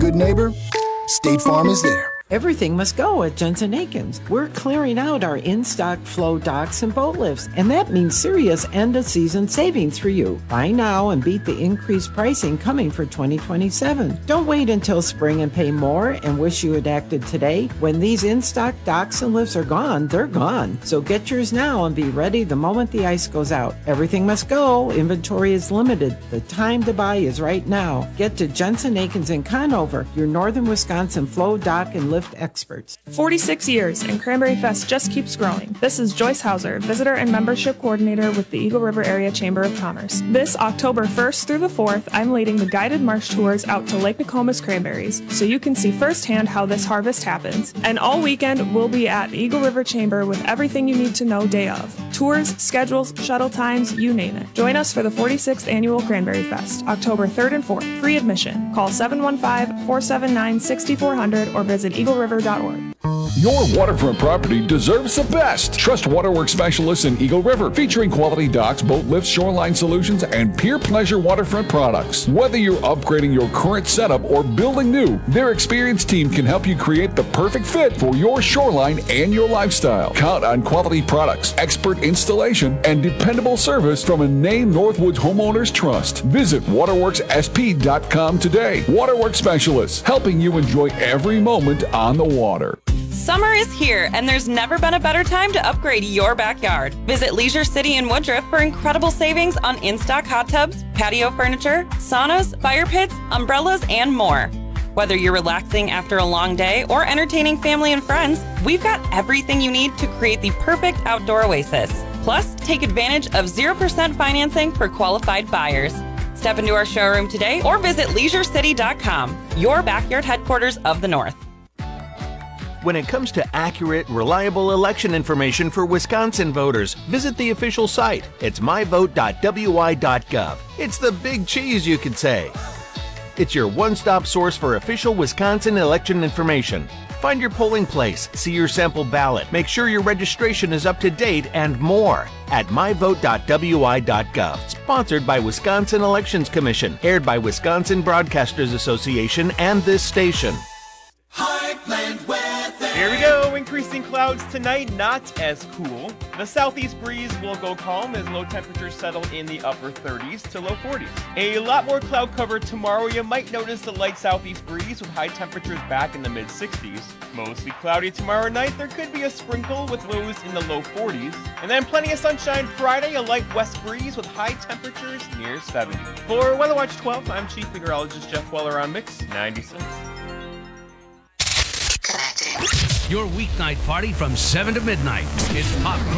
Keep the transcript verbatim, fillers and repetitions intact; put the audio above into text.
good neighbor, State Farm is there. Everything must go at Jensen Akins. We're clearing out our in-stock flow docks and boat lifts, and that means serious end-of-season savings for you. Buy now and beat the increased pricing coming for twenty twenty-seven. Don't wait until spring and pay more and wish you had acted today. When these in-stock docks and lifts are gone, they're gone. So get yours now and be ready the moment the ice goes out. Everything must go. Inventory is limited. The time to buy is right now. Get to Jensen Akins in Conover, your northern Wisconsin flow dock and lift experts. forty-six years, and Cranberry Fest just keeps growing. This is Joyce Hauser, Visitor and Membership Coordinator with the Eagle River Area Chamber of Commerce. This October first through the fourth, I'm leading the guided march tours out to Lake Nokomis Cranberries, so you can see firsthand how this harvest happens. And all weekend, we'll be at Eagle River Chamber with everything you need to know day of. Tours, schedules, shuttle times, you name it. Join us for the forty-sixth Annual Cranberry Fest, October third and fourth. Free admission. Call seven one five, four seven nine, six four zero zero or visit eagle river dot org. Your waterfront property deserves the best. Trust Waterworks specialists in Eagle River, featuring quality docks, boat lifts, shoreline solutions, and Pier Pleasure waterfront products. Whether you're upgrading your current setup or building new, their experienced team can help you create the perfect fit for your shoreline and your lifestyle. Count on quality products, expert installation, and dependable service from a name Northwoods homeowners trust. Visit waterworks s p dot com today. Waterworks specialists, helping you enjoy every moment on the water. Summer is here, and there's never been a better time to upgrade your backyard. Visit Leisure City in Woodruff for incredible savings on in-stock hot tubs, patio furniture, saunas, fire pits, umbrellas, and more. Whether you're relaxing after a long day or entertaining family and friends, we've got everything you need to create the perfect outdoor oasis. Plus, take advantage of zero percent financing for qualified buyers. Step into our showroom today or visit leisure city dot com, your backyard headquarters of the North. When it comes to accurate, reliable election information for Wisconsin voters, visit the official site. It's my vote dot w i dot gov. It's the big cheese, you could say. It's your one-stop source for official Wisconsin election information. Find your polling place, see your sample ballot, make sure your registration is up to date, and more at my vote dot w i dot gov. Sponsored by Wisconsin Elections Commission, aired by Wisconsin Broadcasters Association and this station. Heartland weather. Here we go. Increasing clouds tonight, not as cool. The southeast breeze will go calm as low temperatures settle in the upper thirties to low forties. A lot more cloud cover tomorrow. You might notice the light southeast breeze with high temperatures back in the mid sixties. Mostly cloudy tomorrow night. There could be a sprinkle with lows in the low forties. And then plenty of sunshine Friday, a light west breeze with high temperatures near seventy. For Weather Watch twelve, I'm Chief Meteorologist Jeff Weller on Mix ninety-six. Your weeknight party from seven to midnight. It's Pop